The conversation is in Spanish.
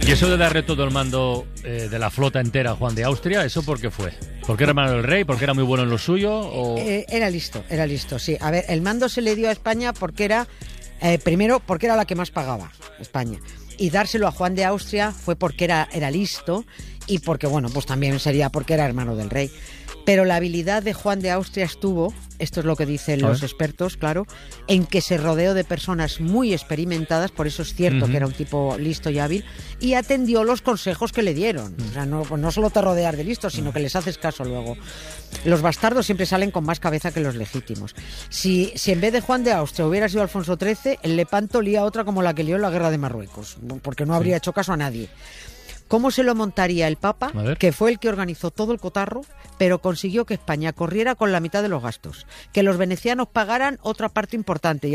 Y eso de darle todo el mando de la flota entera a Juan de Austria, ¿eso por qué fue? ¿Porque era hermano del rey? ¿Porque era muy bueno en lo suyo? O... Era listo, sí. A ver, el mando se le dio a España porque era, primero, porque era la que más pagaba, España. Y dárselo a Juan de Austria fue porque era listo y porque, bueno, pues también sería porque era hermano del rey. Pero la habilidad de Juan de Austria estuvo, esto es lo que dicen los expertos, claro, en que se rodeó de personas muy experimentadas, por eso es cierto que era un tipo listo y hábil, y atendió los consejos que le dieron. O sea, no solo te rodeas de listos, sino que les haces caso luego. Los bastardos siempre salen con más cabeza que los legítimos. Si en vez de Juan de Austria hubiera sido Alfonso XIII, el Lepanto lía otra como la que lió en la guerra de Marruecos, porque no habría hecho caso a nadie. ¿Cómo se lo montaría el Papa? Que fue el que organizó todo el cotarro, pero consiguió que España corriera con la mitad de los gastos, que los venecianos pagaran otra parte importante.